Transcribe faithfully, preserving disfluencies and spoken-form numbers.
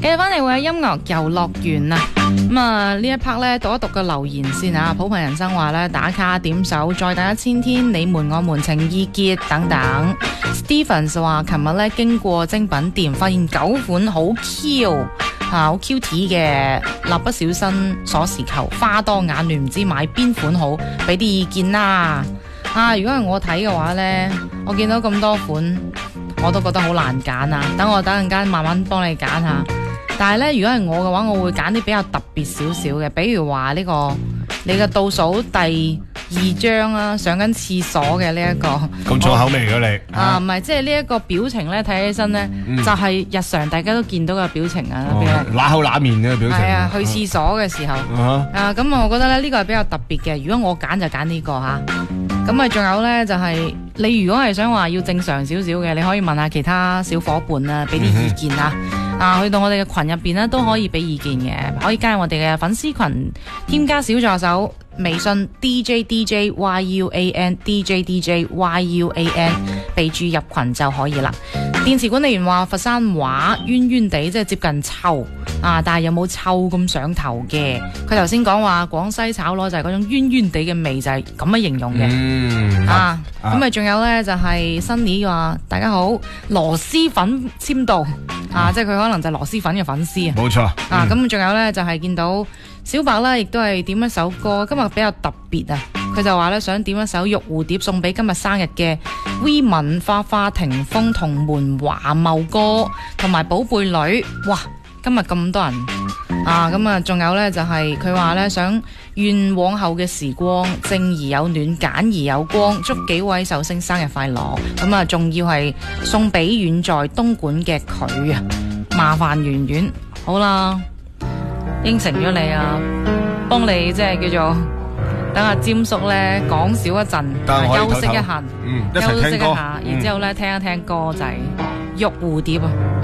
繼續翻嚟會有音樂遊樂園啊！咁啊呢一 part 咧讀一讀個留言先啊。普貧人生話咧打卡點手再等一千天，你瞞我瞞情意結等等。Stephens 話琴日咧經過精品店，發現九款好 Q 啊好 Q T 嘅蠟筆小新鎖匙扣，花多眼亂，唔知買邊款好，俾啲意見啦。啊，如果係我睇嘅話咧，我見到咁多款，我都覺得好難揀啊。等我等陣間慢慢幫你揀下。但係咧，如果係我嘅話，我會揀啲比較特別少少嘅，比如話呢、這個你嘅倒數第二張啦，上緊廁所嘅呢一個。 咁重口味嘅你啊，唔係，即係呢一個表情咧，睇起身咧、嗯、就係、是、日常大家都見到嘅表情啊， 揦口揦面嘅表情。 係啊，去廁所嘅時候啊，咁啊，咁我覺得咧呢個係比較特別嘅。如果我揀就揀呢、這個吓。咁啊，仲有咧就係、是、你如果係想話要正常少少嘅，你可以問下其他小伙伴啊，俾啲意見啊。嗯、啊，去到我哋嘅群入邊咧都可以俾意見嘅，可以加入我哋嘅粉絲群，添加小助手微信 D J D J Y U A N D J D J Y U A N， 備注入群就可以啦。電池管理員話佛山話冤冤地，即係接近臭啊，但係有冇臭咁上頭嘅？佢頭先講話廣西炒螺就係嗰種冤冤地嘅味，就係咁樣形容嘅。嗯、啊，咁啊仲有呢，就係 Sunny 話大家好，螺螄粉簽到啊，即係佢可能就係螺螄粉嘅粉絲啊。 冇錯。 啊，咁仲有呢，就係見到小白啦，亦都係點一首歌，今日比較特別啊。佢就話咧想點一首玉蝴蝶送俾今日生日嘅 V 敏、花花、霆鋒、同門華茂哥同埋寶貝女。哇！今日咁多人啊，咁啊仲有呢，就係佢話呢想願往後嘅時光正而有暖，簡而有光，祝幾位壽星生日快樂。咁啊仲要係送俾遠在東莞嘅佢啊，麻煩圓圓好啦，應承咗你啊，幫你即係叫做。等阿詹叔咧講少一陣，休息一下， 嗯，一齊聽歌， 休息一下，然之後咧聽一聽歌仔《玉蝴蝶》啊。